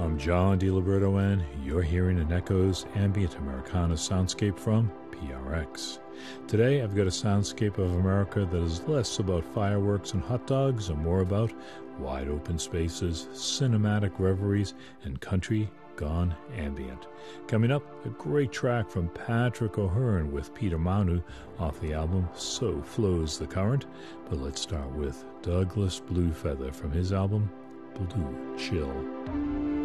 I'm John DiLiberto, and you're hearing an Echoes Ambient Americana soundscape from PRX. Today, I've got a soundscape of America that is less about fireworks and hot dogs and more about wide open spaces, cinematic reveries, and country gone ambient. Coming up, a great track from Patrick O'Hearn with Peter Manu off the album So Flows the Current. But let's start with Douglas Bluefeather from his album Blue Chill.